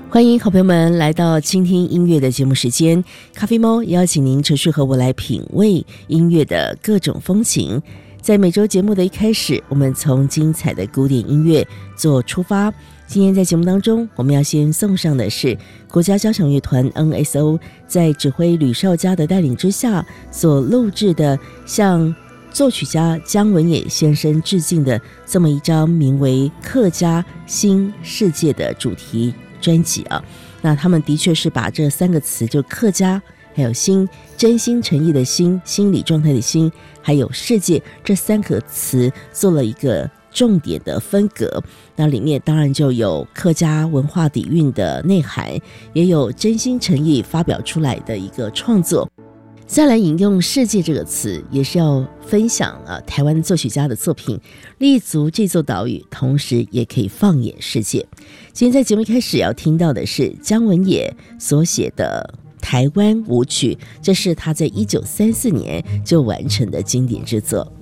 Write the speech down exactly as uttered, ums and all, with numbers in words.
欢迎好朋友们来到倾听音乐的节目时间，咖啡猫邀请您持续和我来品味音乐的各种风情。在每周节目的一开始，我们从精彩的古典音乐做出发。今天在节目当中，我们要先送上的是国家交响乐团 N S O 在指挥吕绍嘉的带领之下所录制的向作曲家姜文也先生致敬的这么一张名为《客家新世界》的主题专辑啊。那他们的确是把这三个词，就客家还有心，真心诚意的心，心理状态的心，还有世界，这三个词做了一个重点的分隔。那里面当然就有客家文化底蕴的内涵，也有真心诚意发表出来的一个创作。再来引用世界这个词，也是要分享啊台湾作曲家的作品立足这座岛屿，同时也可以放眼世界。今天在节目开始要听到的是姜文也所写的台湾舞曲，这是他在一九三四年就完成的经典之作。